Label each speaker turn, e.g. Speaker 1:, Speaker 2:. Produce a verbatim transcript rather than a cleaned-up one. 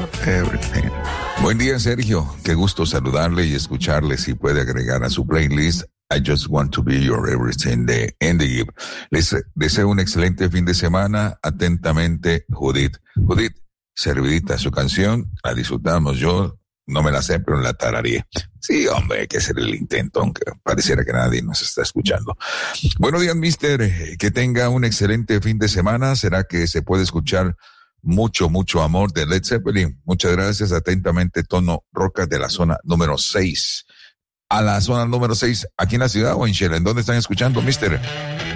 Speaker 1: your everything.
Speaker 2: Buen día, Sergio. Qué gusto saludarle y escucharle. Si puede agregar a su playlist I Just Want to Be Your Everything de Andy. Les deseo un excelente fin de semana. Atentamente, Judith. Judith, servidita su canción. La disfrutamos. Yo no me la sé, pero la tarareé. Sí, hombre, hay que hacer el intento, aunque pareciera que nadie nos está escuchando. Buenos días, mister. Que tenga un excelente fin de semana. ¿Será que se puede escuchar mucho, mucho amor de Led Zeppelin? Muchas gracias. Atentamente, Tono Roca de la zona número seis. A la zona número seis, aquí en la ciudad o en Shell. ¿En dónde están escuchando, mister?